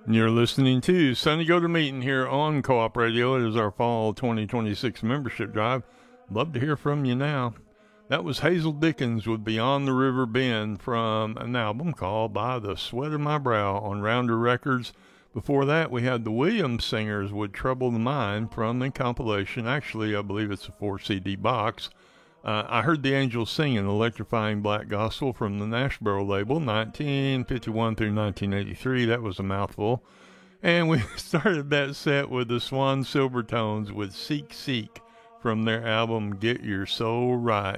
You're listening to Sunday Go to Meeting here on Co-op Radio. It is our fall 2026 membership drive. Love to hear from you now. That was Hazel Dickens with Beyond the River Bend from an album called By the Sweat of My Brow on Rounder Records. Before that, we had the Williams Singers with Trouble the Mind from the compilation. Actually, I believe it's a 4-CD box. I heard the Angels sing an electrifying black gospel from the Nashboro label, 1951 through 1983. That was a mouthful. And we started that set with the Swan Silvertones with Seek Seek from their album Get Your Soul Right.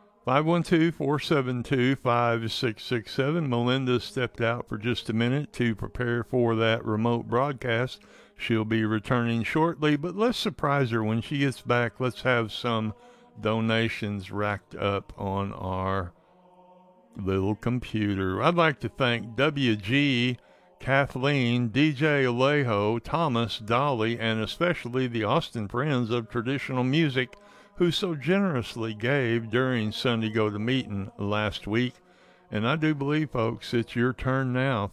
512-472-5667. Melinda stepped out for just a minute to prepare for that remote broadcast. She'll be returning shortly, but let's surprise her when she gets back. Let's have some donations racked up on our little computer. I'd like to thank WG, Kathleen, DJ Alejo, Thomas, Dolly, and especially the Austin Friends of Traditional Music who so generously gave during Sunday Go to Meeting last week. And I do believe, folks, it's your turn now.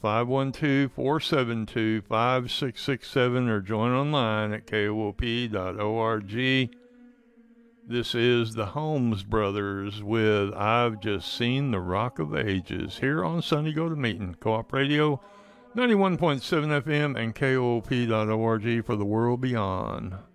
512-472-5667 or join online at koop.org. This is the Holmes Brothers with I've Just Seen the Rock of Ages here on Sunday Go to Meeting. Co-op Radio, 91.7 FM and koop.org for the world beyond.